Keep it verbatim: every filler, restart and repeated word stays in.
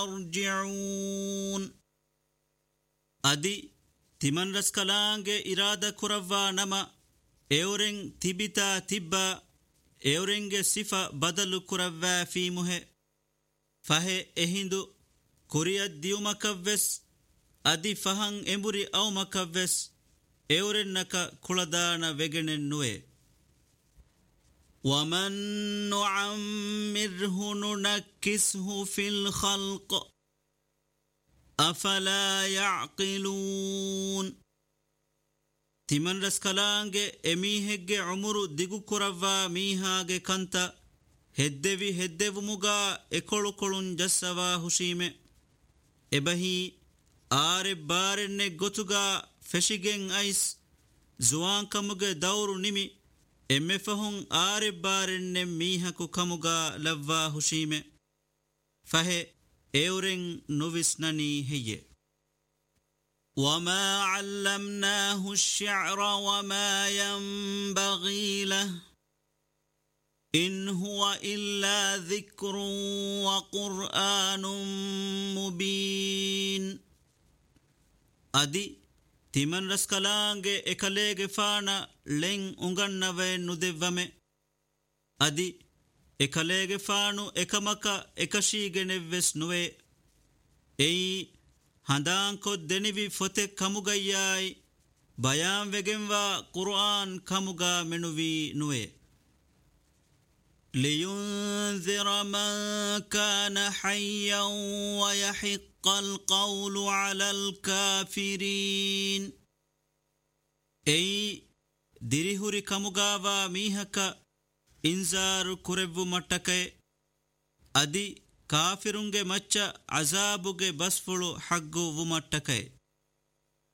يرجعون أدي تمن رسكلانج إرادة كرفا نما إورين تبتا تبا إورينج صفة بدل كرفا في مه فهي إهندو كوريا ديو مكفس أدي فهن إمبري أو مكفس إورين نكا كولدانا وغنن نوي ومن نعمره ننكسه في الخلق أفلا يعقلون تمن رسكلانج أميهج عمر ديغو كرفا ميهاج كانتا هدوي هدو مغا اكولو كولون جسوا هشيمه ابهي آر بارن غوتوغا فشيگن ايس زوان كمغ دورو نيمي امفهون آر بارن ميهكو كمغا لوا هشيمه فهي اورن نوفسنني هي وما علمناه الشعر وما ينبغي له إن هو إلا ذكر وقرآن مبين أدي تمن رسكلانج إكاليج فانا لين أنغنوه ندوامه أدي إكاليج فانو إكامكا إكاشيغ نفس نوه أي هندان کو دنیوی فتح کموگا یای بیان وگنوا قرآن کموگا منوی نوے لينذر من كان حيا ويحق القول على الكافرين أي ديريهوري كموغاوا ميهكا إنذار كوربو متكي أدي كافرونگه مچ عذابوگه بسفلو حقو ومتكي